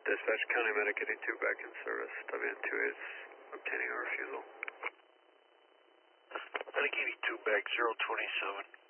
Dispatch, County Medic 82 back in service. WN2 is obtaining a refusal. Medic 82 back 027.